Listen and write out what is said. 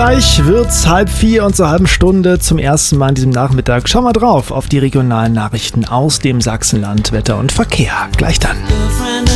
Gleich wird's 3:30 und zur halben Stunde zum ersten Mal an diesem Nachmittag. Schau mal drauf auf die regionalen Nachrichten aus dem Sachsenland, Wetter und Verkehr. Gleich dann.